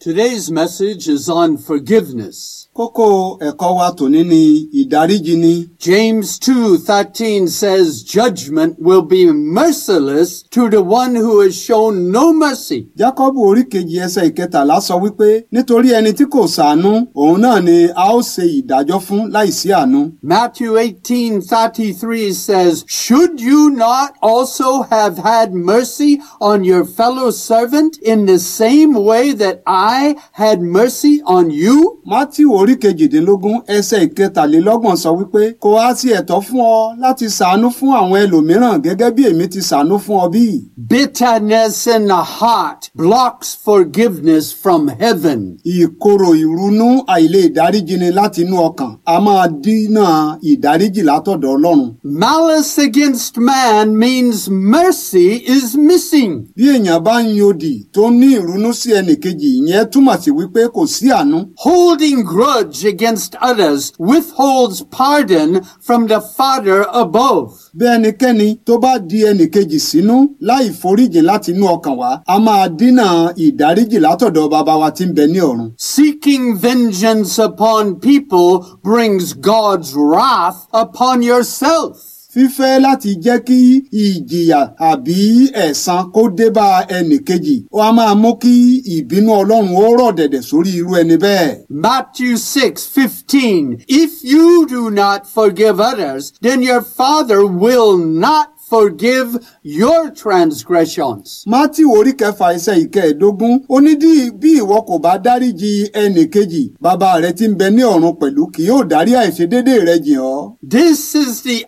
Today's message is on forgiveness. Kókó ẹ̀kọ́ wa tòní ni ìdáríjì ni. James 2:13 says judgment will be merciless to the one who has shown no mercy. Jákọ́bù oríkejì ẹsẹ̀ ìkẹtàlá sọ wípé nítorí ẹni tí kò ṣàánú òun náà ni a ó ṣe ìdájọ́ fún láìsí àánú. Matthew 18:33 says, should you not also have had mercy on your fellow servant in the same way that I had mercy on you? Mátíù oríkejìdínlógún ẹsẹ̀ ìkẹtàlélọ́gbọ̀n sọ wípé kò á sí ẹ̀tọ́ fún ọ láti ṣàánú fún àwọn ẹlòmíràn gẹ́gẹ́ bí èmi ti ṣàánú fún ọ bí. Bitterness in the heart blocks forgiveness from heaven. Ìkorò ìrunú àìlè ìdáríjìni láti inú ọkàn a máa dínà ìdáríjì látọ̀dọ̀ Ọlọ́run. Malice against man means mercy is missing. Bí èèyàn bá ń yodì tó ní ìrunú sí ẹnìkejì ìyẹn túmọ̀ sí wípé kò sí àánú. Holding grudge against others withholds pardon from the Father above. Bí ẹnikẹ́ni tó bá di ẹnìkejì sínú láì foríjì láti inú ọkàn wá, a máa dínà ìdáríjì látọ̀dọ̀ bàbá wa tí ń bẹ ní ọ̀run. Seeking vengeance upon people brings God's wrath upon yourself. Fífẹ́ láti jẹ́ kí ìjìyà àbí ẹ̀san kó dé bá ẹnìkejì, ó á máa mú kí ìbínú Ọlọ́run ó rọ̀ dẹ̀dẹ̀ sórí irú ẹni bẹ́ẹ̀. Matthew 6:15. If you do not forgive others, then your Father will not forgive your transgressions. Mátíù oríkẹfà ẹsẹ̀ ìkẹẹ̀dógún ó ní bí ìwọ kò bá dáríjì ẹnìkejì, bàbá rẹ tí ń bẹ ní ọ̀run pẹ̀lú kì yóò dárí àìṣedéédé rẹ jì ọ́. This is the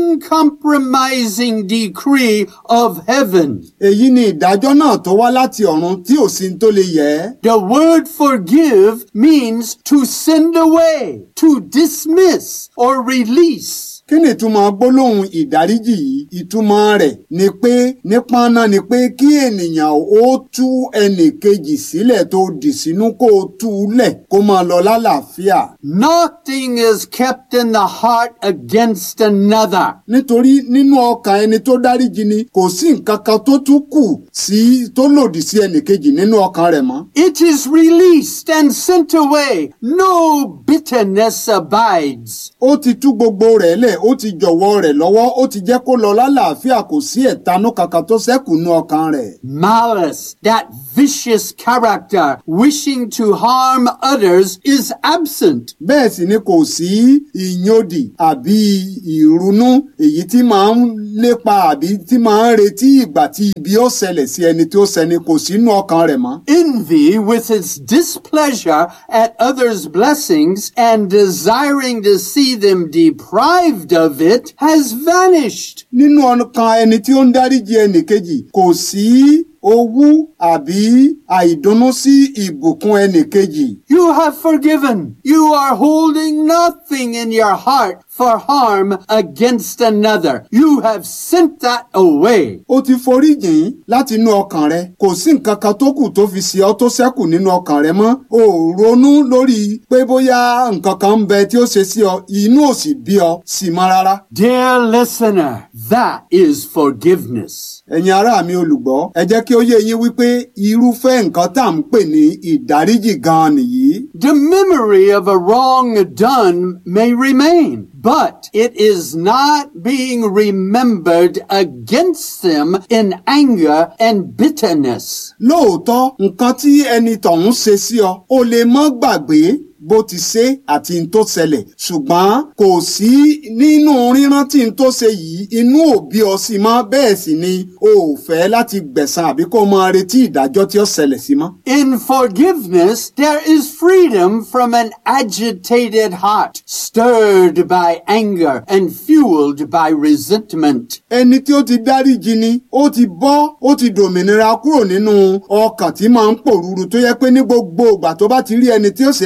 uncompromising decree of heaven. Èyí ni ìdájọ́ náà tó wá láti ọ̀run tí ò sí tó lè yẹ̀. The word forgive means to send away, to dismiss, or release. Kí ni ìtumọ̀ gbólóhùn ìdáríjì yìí? Ìtumọ̀ rẹ̀ ni pé nípáná ni pé kí ènìyàn ó tú ẹnìkejì sílẹ̀ tó dì sínú kó tú lẹ̀ kó máa lọ lálàáfíà. Nothing is kept in the heart against another. Nítorí nínú ọkàn ẹni tó dáríjì ni kò sí nǹkan kan tó tún kù sí tó lòdì sí ẹnìkejì nínú ọkàn rẹ̀ mọ́. It is released and sent away. No bitterness abides. Ó ti tú gbogbo rẹ̀ lẹ̀, ó ti jọ̀wọ́ rẹ̀ lọ́wọ́, ó ti jẹ́ kó lọ lálàáfíà, kò sí ẹ̀tanú kankan tó ṣẹ́kù nínú ọkàn rẹ̀. Malice, that vicious character wishing to harm others, is absent. Bẹ́ẹ̀ sì ni kò sí ìyódì àbí ìrunú èyí tí máa ń lépa àbí tí máa ń retí ìgbà tí ibi ó ṣẹlẹ̀ sí ẹni tí ó ṣẹni kò sí nínú ọkàn rẹ̀ mọ́. Envy, with its displeasure at others' blessings and desiring to see them deprived of it, has vanished. Nínú ọkàn ẹni tí ó ń dáríjì ẹnìkejì kò sí owú àbí àìdùnnú sí ìbùkún ẹnìkejì. You have forgiven. You are holding nothing in your heart for harm against another. You have sent that away. Ó ti foríjìn láti inú ọkàn rẹ. Kò sí nǹkan kan tó kù tó fi sí ọ tó ṣẹ́kù nínú ọkàn rẹ mọ́. O ronú lórí pé bóyá nǹkan kan ń bẹ tí ó ṣe sí ọ, inú ò sì bí ọ sí mọ́ rárá. Dear listener, that is forgiveness. Ẹ̀yin ará mi olùgbọ́, ẹ jẹ́ kí ó yé yín wípé irúfẹ́ nǹkan tá à ń pè ní ìdáríjì gan-an nìyí. The memory of a wrong done may remain, but it is not being remembered against them in anger and bitterness. Lóòótọ́, nǹkan tí ẹni tọ̀hún ṣe sí ọ, o lè má gbàgbé bó ti ṣe àti n tó ṣẹlẹ̀, ṣùgbọ́n kò sí nínú rírántí n tó ṣe yìí, inú ò bí ọ sí mọ́, bẹ́ẹ̀ sì ni o ò fẹ́ láti gbẹ̀san àbí kó máa retí ìdájọ́ tí ó ṣẹlẹ̀ sí mọ́. In forgiveness, there is freedom from an agitated heart, stirred by anger and fueled by resentment. Ẹni tí ó ti dáríjì ni, ó ti bọ́, ó ti dòmìnira kúrò nínú ọkàn tí máa ń pòrúurú tó yẹ pé ní gbogbo ìgbà tó bá ti rí ẹni tí ó ṣẹ̀ àbí tó bá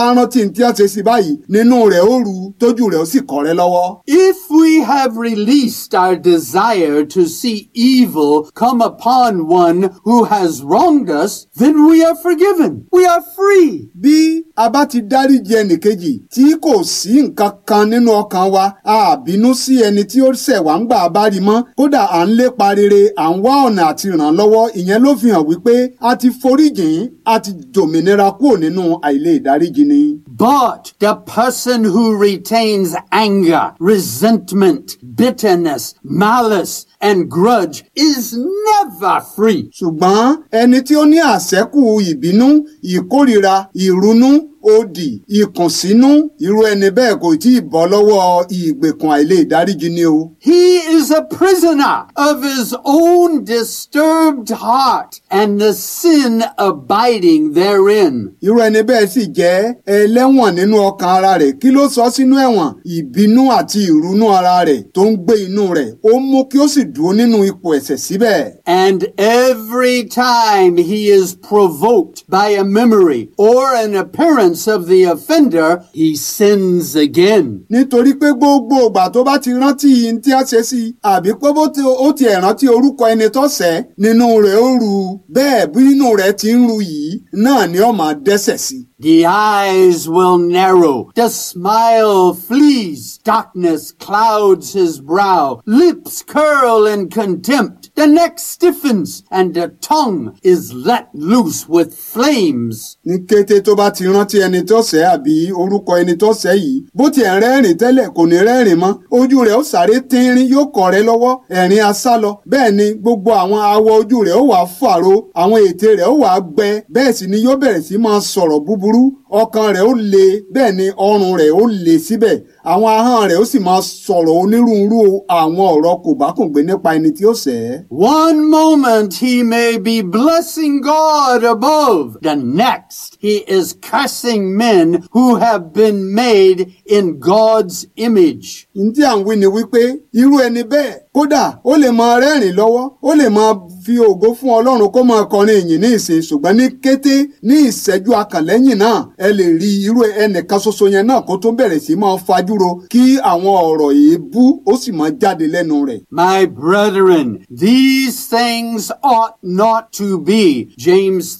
bá rántí tí a ṣe sí báyìí nínú rẹ̀ ó ru tójú rẹ̀ ó sì kọ̀rẹ́ lọ́wọ́. If we have released our desire to see evil come upon one who has wronged us, then we are forgiven. We are free. Bí a bá ti dáríjì ẹnìkejì tí kò sí nǹkan kan nínú ọkàn wa a bínú sí ẹni tí ó ṣẹ̀ wá ń gbà bá rí mọ́ kódà à ń lépa rere à ń wá ọ̀nà àti ìrànlọ́wọ́ ìyẹn ló fi hàn wípé a ti foríjìn a ti dòmìnira kúrò nínú àìlè ìdáríjì ni. But the person who retains anger, resentment, bitterness, malice, and grudge is never free. Ṣùgbọ́n ẹni tí ó ní àṣẹ́kù ìbínú, ìkórìíra, ìrunú, òdì, ìkùnsínú, irú ẹni bẹ́ẹ̀ kò tí ì bọ́ lọ́wọ́ ìgbèkùn àìlè ìdáríjì ni o. He is a prisoner of his own disturbed heart and the sin abiding therein. Irú ẹni bẹ́ẹ̀ sì jẹ́ ẹlẹ́wọ̀n nínú ọkàn ara rẹ̀. Kí ló sọ sínú ẹ̀wọ̀n? Ìbínú àti ìrunú ara rẹ̀ tó ń gbé inú rẹ̀. Ó mú kí ó sì dúró nínú ipò ẹ̀ṣẹ̀ síbẹ̀. And every time he is provoked by a memory or an appearance of the offender, he sins again. Nítorí pé gbogbo ìgbà tó bá ti rántí yìí tí a ṣe sí àbí pé ó ti rántí orúkọ ẹni tó ṣẹ̀ nínú rẹ̀ ó ru bẹ́ẹ̀ bí inú rẹ̀ ti ń ru yìí náà ni ó máa dẹ́ṣẹ̀ sí. The eyes will narrow, the smile flees, darkness clouds his brow, lips curl in contempt, the neck stiffens, and the tongue is let loose with flames. Ní kété tó bá ti rántí ẹni tó ṣẹ̀ àbí orúkọ ẹni tó ṣẹ̀ yìí, bó ti ẹ̀ rẹ́rìn tẹ́lẹ̀ kò ní rẹ́rìn mọ́, ojú rẹ̀ ó sáré tínrín yóò kọ̀rẹ́ lọ́wọ́, ẹ̀rín á sálọ, bẹ́ẹ̀ ni gbogbo àwọn awọ ojú rẹ̀ ó wá fàró, àwọn ètè rẹ̀ ó wá gbẹ, bẹ́ẹ̀ sì ni yóò bẹ̀rẹ̀ sí máa sọ̀rọ̀ búburú, ọkàn rẹ̀ ó le, bẹ́ẹ̀ ni ọrùn rẹ̀ ó le síbẹ̀, àwọn ahọ́n rẹ̀ ó sì máa sọ̀rọ̀ onírúurú àwọn ọ̀rọ̀ kòbákùngbé nípa ẹni tí ó ṣẹ̀. One moment he may be blessing God above, the next he is cursing men who have been made in God's image. Ntí à ń wí ni wípé irú ẹni bẹ́ẹ̀ kódà ó lè máa rẹ́rìn lọ́wọ́, ó lè máa fi ògo fún Ọlọ́run kó máa kọrin ìyìn ní ìsìn ṣùgbọ́n ní kété ní ìṣẹ́jú akànlẹ́yìn náà ẹ lè rí irú ẹnìkan ṣoṣo yẹn náà kó tó bẹ̀rẹ̀ sí máa fajúro kí àwọn ọ̀rọ̀ èébú ó sì máa jáde lẹ́nu rẹ̀. My brethren, these things ought not to be. James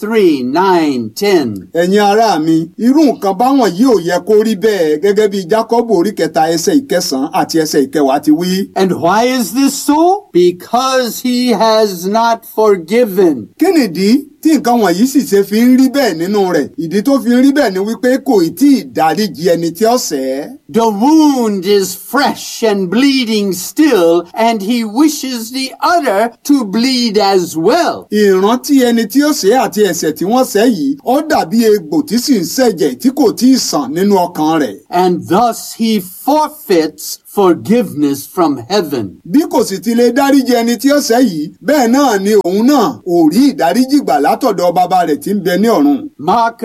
3:9-10. Ẹ̀yin ará mi, irú nǹkan báwọn yìí ò yẹ kó rí bẹ́ẹ̀ gẹ́gẹ́ bí Jákọ́bù orí kẹta ẹsẹ̀ ìkẹsàn-án àti ẹsẹ̀ ìkẹwàá ti wí. And why is this so? Because he has not forgiven. Kí nìdí tí nǹkan wọ̀nyí sì ṣe fi ń rí bẹ́ẹ̀ nínú rẹ̀? Ìdí tó fi ń rí bẹ́ẹ̀ ni wípé kò tí ì dáríjì ẹni tí ó ṣẹ̀. The wound is fresh and bleeding still, and he wishes the other to bleed as well. Ìrántí ẹni tí ó ṣẹ̀ àti ẹ̀ṣẹ̀ tí wọ́n ṣẹ̀ yìí ó dàbí egbò tí sì ń ṣẹ̀jẹ̀ tí kò tí ì sàn nínú ọkàn rẹ̀. And thus he forfeits forgiveness from heaven. Bí kò sì ti lè dáríjì ẹni tí ó ṣẹ̀ yìí, bẹ́ẹ̀ náà ni òun náà ò rí ìdáríjì gbà látọ̀dọ̀ bàbá rẹ̀ tí ń bẹ ní ọ̀run. Mark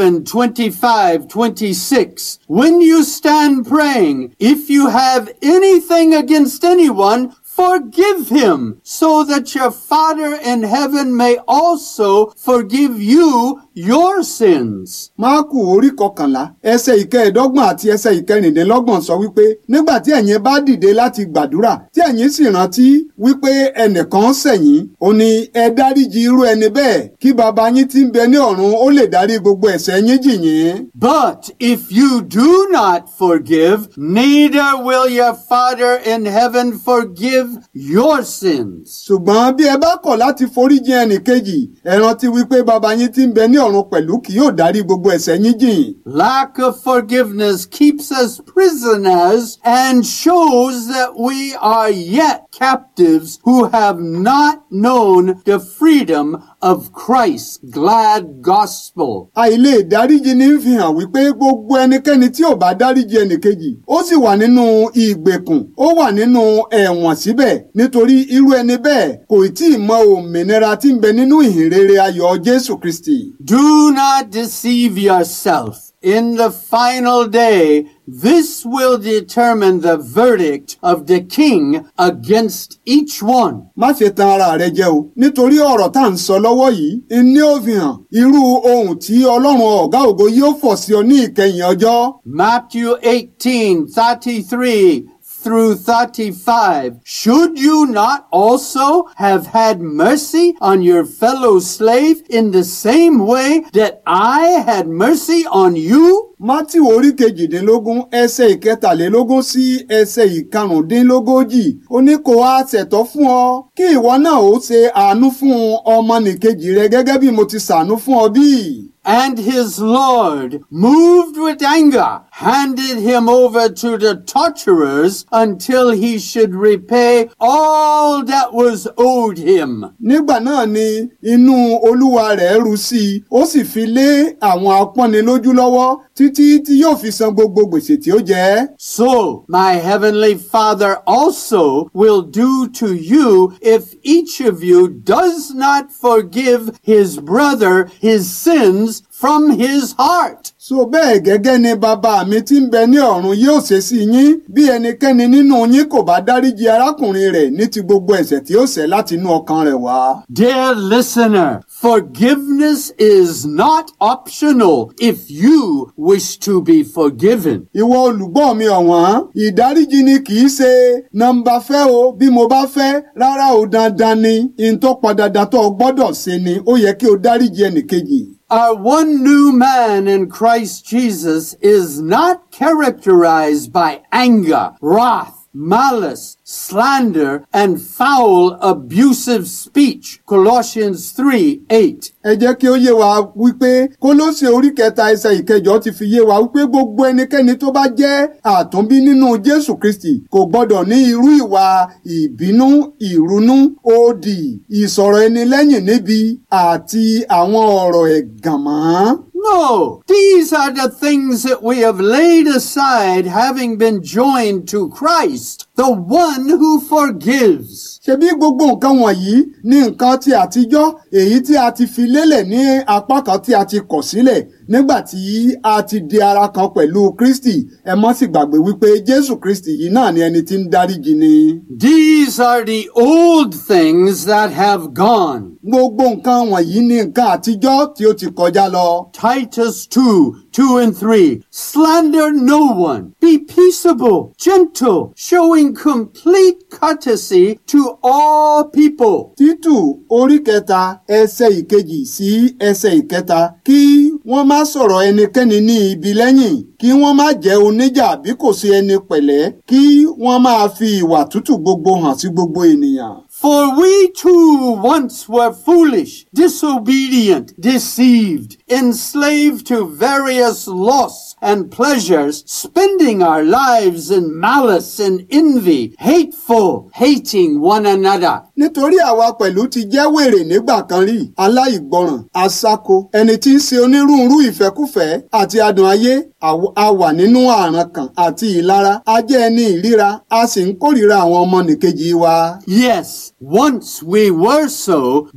11:25-26. When you stand praying, if you have anything against anyone, forgive him, so that your Father in heaven may also forgive you your sins. Máàkù orí kọkànlá ẹsẹ̀ ìkẹẹ̀dọ́gbọ̀n àti ẹsẹ̀ ìkẹrìndínlọ́gbọ̀n sọ wípé nígbà tí ẹ̀yin bá dìde láti gbàdúrà tí ẹ̀yin sì rántí wípé ẹnìkan ṣẹ̀ yín, ó ní ẹ dáríjì irú ẹni bẹ́ẹ̀ kí bàbá yín tí ń bẹ ní ọ̀run ó lè dárí gbogbo ẹ̀ṣẹ̀ yín jì yín. But if you do not forgive, neither will your Father in heaven forgive your sins. Ṣùgbọ́n bí ẹ bá kọ̀ láti foríjì ẹnìkejì, ẹ rántí wípé bàbá yín tí ń bẹ ní ọ̀run pẹ̀lú kì yóò dárí gbogbo ẹ̀ṣẹ̀ yín jìn. Lack of forgiveness keeps us prisoners and shows that we are yet captives who have not known the freedom of Christ's glad gospel. Àìlè dáríjì ní fi hàn wípé gbogbo ẹnikẹ́ni tí ò bá dáríjì ẹnìkejì, ó sì wà nínú ìgbèkùn, ó wà nínú ẹ̀wọ̀n síbẹ̀ nítorí irú ẹni bẹ́ẹ̀ kò tí ì mọ òmìnira tí ń bẹ nínú ìhìnrere ayọ̀ Jésù Kristi. Do not deceive yourself. In the final day, this will determine the verdict of the king against each one. Má ṣe tan ara rẹ jẹ o, nítorí ọ̀rọ̀ tá à ń sọ lọ́wọ́ yìí ní ó fi hàn irú ohun tí Ọlọ́run ọ̀gá ògo yóò fọ̀ sí ọ ní ìkẹyìn ọjọ́. Matthew 18:33 through 35. Should you not also have had mercy on your fellow slave in the same way that I had mercy on you? Mátíù orí kejìdínlógún ẹsẹ̀ ìkẹtàlélógún sí ẹsẹ̀ ìkarùndínlógójì ó ní kò wá ṣẹ̀tọ́ fún ọ kí ìwọ náà ó ṣe àánú fún ọmọnìkejì rẹ gẹ́gẹ́ bí mo ti ṣàánú fún ọ bí. And his Lord, moved with anger, handed him over to the torturers until he should repay all that was owed him. Nígbà náà ni inú Olúwa rẹ̀ ru sí i, ó sì fi lé àwọn apọ́nilójú lọ́wọ́ títí tí yóò fi san gbogbo gbèsè tí ó jẹ. So, my heavenly Father also will do to you if each of you does not forgive his brother his sins from his heart. So bẹ́ẹ̀ gẹ́gẹ́ ni bàbá mi tí ń bẹ ní ọ̀run yóò ṣe sí yín bí ẹnikẹ́ni nínú yín kò bá dáríjì arákùnrin rẹ̀ ní ti gbogbo ẹ̀ṣẹ̀ tí ó ṣẹ̀ láti inú ọkàn rẹ̀ wá. Dear listener, forgiveness is not optional if you wish to be forgiven. Ìwọ olùgbọ́ mi ọ̀wọ́n, ìdáríjì ni kì í ṣe nọ́mbà fẹ́ o bí mo bá fẹ́ rárá o dandan ni in tó pa dandan tó gbọ́dọ̀ ṣe ni ó yẹ kí o dáríjì ẹnìkejì. Our one new man in Christ Jesus is not characterized by anger, wrath, malice, slander, and foul, abusive speech. Colossians 3:8. Ẹ jẹ́ kí ó yé wa wípé Kólósè orí kẹta ẹsẹ̀ ìkẹjọ ti fi yé wa wípé gbogbo ẹnikẹ́ni tó bá jẹ́ àtúnbí nínú Jésù Kristi kò gbọ́dọ̀ ní irú ìwà ìbínú, ìrunú, òdì, ìsọ̀rọ̀ ẹni lẹ́yìn níbi àti àwọn ọ̀rọ̀ ẹ̀gàn mọ́. No, these are the things that we have laid aside having been joined to Christ, the one who forgives. Ṣebí gbogbo nǹkan wọ̀nyí ní nǹkan ti àtijọ́ èyí tí a ti fi lélẹ̀ ní apá kan tí a ti kọ̀ sílẹ̀ nígbà tí a ti di ara kan pẹ̀lú Kristi. Ẹ má sì gbàgbé wípé Jésù Kristi yìí náà ni ẹni tí ń dáríjì ni. These are the old things that have gone. Gbogbo nǹkan wọ̀nyí ní nǹkan àtijọ́ tí ó ti kọjá lọ. Titus 2:2-3. Slander no one. Be peaceable, gentle, showing complete courtesy to all people. Títù orí kẹta ẹsẹ̀ ìkejì sí ẹsẹ̀ ìkẹta kí wọ́n má sọ̀rọ̀ ẹnikẹ́ni ní ibi lẹ́yìn kí wọ́n má jẹ́ oníjà bí kò sí ẹni pẹ̀lẹ́ kí wọ́n máa fi ìwà tútù gbogbo hàn sí gbogbo ènìyàn. For we too once were foolish, disobedient, deceived, enslaved to various lusts and pleasures, spending our lives in malice and envy, hateful, hating one another. Nítorí àwa pẹ̀lú ti jẹ́ wèrè nígbà kan rí, aláìgbọràn, aṣáko, ẹni tí ń ṣe onírúurú ìfẹ́kúfẹ̀ẹ́ àti adùn ayé, a wà nínú àrankàn àti ìlara, a jẹ́ ẹni ìríra, a sì ń kórìíra àwọn ọmọnìkejì wa. Yes, once we were so,